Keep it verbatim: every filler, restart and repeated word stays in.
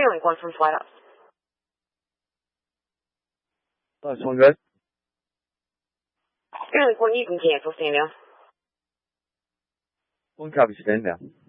Stanley, one from Flight Ops. Nice one, guys. Stanley, one, you can cancel, stand down. One copy, stand down.